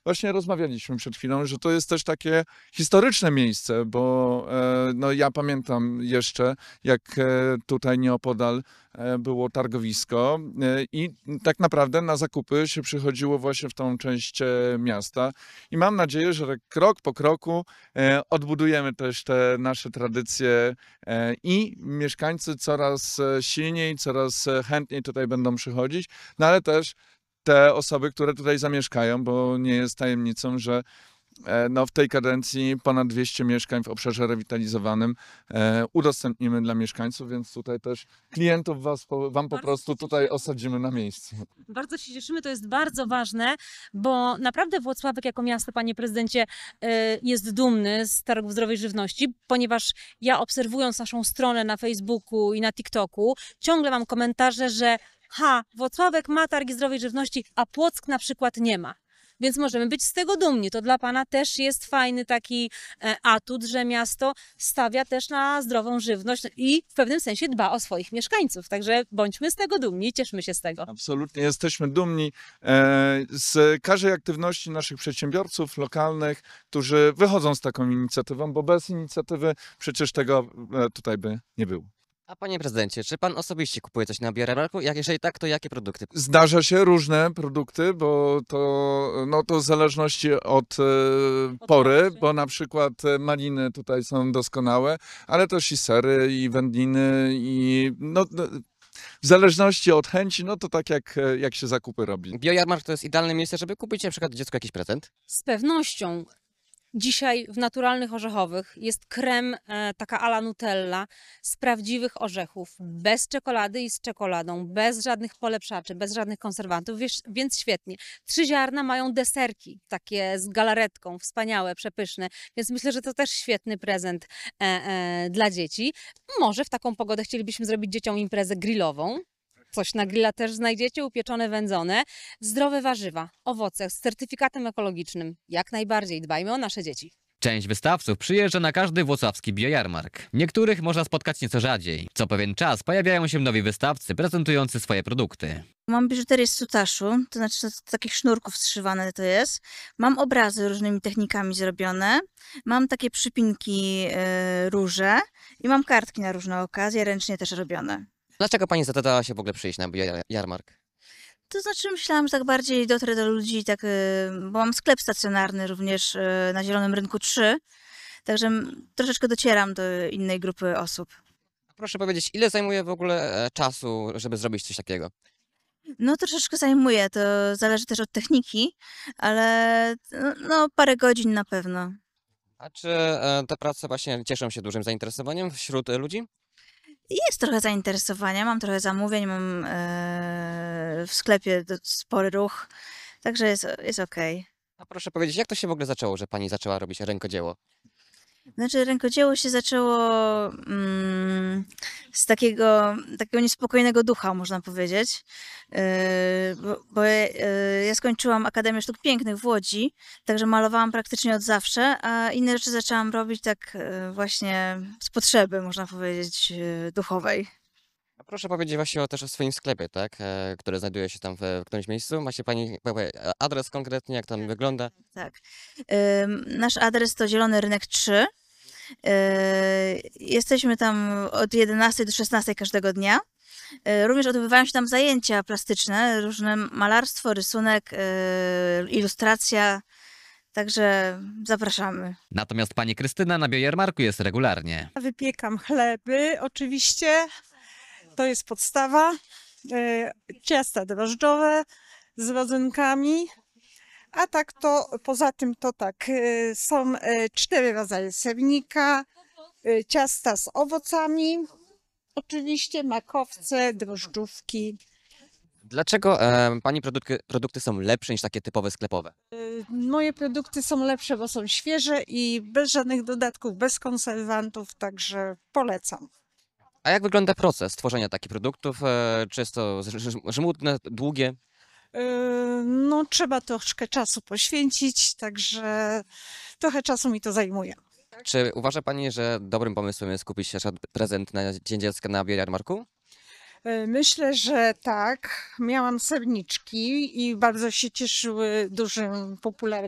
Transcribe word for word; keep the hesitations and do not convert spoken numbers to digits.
właśnie rozmawialiśmy przed chwilą, że to jest też takie historyczne miejsce, bo e, no, ja pamiętam jeszcze, jak e, tutaj nieopodal e, było targowisko e, i tak naprawdę na zakupy się przychodziło właśnie w tą część e, miasta i mam nadzieję, że krok po kroku e, odbudujemy też te nasze tradycje e, i mieszkańcy coraz e, silniej, coraz e, chętniej tutaj będą przychodzić, no ale też te osoby, które tutaj zamieszkają, bo nie jest tajemnicą, że e, no, w tej kadencji ponad dwieście mieszkań w obszarze rewitalizowanym e, udostępnimy dla mieszkańców, więc tutaj też klientów was, po- wam po Bardzo prostu się tutaj osadzimy na miejscu. Bardzo się cieszymy, to jest bardzo ważne, bo naprawdę Włocławek jako miasto, panie prezydencie, y, jest dumny z targów zdrowej żywności, ponieważ ja obserwując naszą stronę na Facebooku i na TikToku, ciągle mam komentarze, że ha, Włocławek ma targi zdrowej żywności, a Płock na przykład nie ma. Więc możemy być z tego dumni. To dla pana też jest fajny taki e, atut, że miasto stawia też na zdrową żywność i w pewnym sensie dba o swoich mieszkańców. Także bądźmy z tego dumni, cieszmy się z tego. Absolutnie jesteśmy dumni e, z każdej aktywności naszych przedsiębiorców lokalnych, którzy wychodzą z taką inicjatywą, bo bez inicjatywy przecież tego e, tutaj by nie było. A panie prezydencie, czy pan osobiście kupuje coś na biojarmarku? Jak jeżeli tak, to jakie produkty? Zdarza się różne produkty, bo to, no to w zależności od e, pory, czasu. bo na przykład e, maliny tutaj są doskonałe, ale też i sery, i wędliny, i no, no, w zależności od chęci, no to tak jak, e, jak się zakupy robi. Biojarmark to jest idealne miejsce, żeby kupić na przykład dziecku jakiś prezent. Z pewnością. Dzisiaj w naturalnych orzechowych jest krem e, taka ala Nutella z prawdziwych orzechów, bez czekolady i z czekoladą, bez żadnych polepszaczy, bez żadnych konserwantów, wiesz, więc świetnie. Trzy ziarna mają deserki, takie z galaretką, wspaniałe, przepyszne, więc myślę, że to też świetny prezent e, e, dla dzieci. Może w taką pogodę chcielibyśmy zrobić dzieciom imprezę grillową. Coś na grilla też znajdziecie, upieczone, wędzone. Zdrowe warzywa, owoce z certyfikatem ekologicznym. Jak najbardziej dbajmy o nasze dzieci. Część wystawców przyjeżdża na każdy włocławski biojarmark. Niektórych można spotkać nieco rzadziej. Co pewien czas pojawiają się nowi wystawcy prezentujący swoje produkty. Mam biżuterię z sutaszu, to znaczy to z takich sznurków zszywane to jest. Mam obrazy różnymi technikami zrobione. Mam takie przypinki y, róże i mam kartki na różne okazje, ręcznie też robione. Dlaczego pani zadecydowała się w ogóle przyjść na biojarmark? To znaczy myślałam, że tak bardziej dotrę do ludzi, tak, y, bo mam sklep stacjonarny również y, na Zielonym Rynku trzy, także m- troszeczkę docieram do innej grupy osób. Proszę powiedzieć, ile zajmuje w ogóle e, czasu, żeby zrobić coś takiego? No troszeczkę zajmuje, to zależy też od techniki, ale no, no parę godzin na pewno. A czy e, te prace właśnie cieszą się dużym zainteresowaniem wśród e, ludzi? Jest trochę zainteresowania, mam trochę zamówień, mam e, w sklepie do- spory ruch, także jest, jest okej. A proszę powiedzieć, jak to się w ogóle zaczęło, że pani zaczęła robić rękodzieło? Znaczy rękodzieło się zaczęło mm, z takiego, takiego niespokojnego ducha, można powiedzieć, E, bo, bo ja, e, ja skończyłam Akademię Sztuk Pięknych w Łodzi, także malowałam praktycznie od zawsze, a inne rzeczy zaczęłam robić tak e, właśnie z potrzeby, można powiedzieć, e, duchowej. A proszę powiedzieć właśnie o, też o swoim sklepie, tak? E, który znajduje się tam w, w którymś miejscu. Macie pani powie, adres konkretnie, jak tam wygląda? Tak. Ym, Nasz adres to Zielony Rynek trzy. Yy, Jesteśmy tam od jedenastej do szesnastej każdego dnia. Yy, Również odbywają się tam zajęcia plastyczne, różne malarstwo, rysunek, yy, ilustracja. Także zapraszamy. Natomiast pani Krystyna na biojarmarku jest regularnie. Wypiekam chleby, oczywiście. To jest podstawa. E, Ciasta drożdżowe z rodzynkami. A tak to, poza tym to tak, e, są e, cztery rodzaje sernika, e, ciasta z owocami, oczywiście makowce, drożdżówki. Dlaczego e, pani produkty, produkty są lepsze niż takie typowe sklepowe? E, Moje produkty są lepsze, bo są świeże i bez żadnych dodatków, bez konserwantów, także polecam. A jak wygląda proces tworzenia takich produktów? E, czy jest to ż- ż- żmudne, długie? Yy, No, trzeba troszkę czasu poświęcić, także trochę czasu mi to zajmuje. Czy uważa pani, że dobrym pomysłem jest kupić na przykład prezent na Dzień Dziecka na biojarmarku? Yy, Myślę, że tak. Miałam serniczki i bardzo się cieszyły dużym popularnością.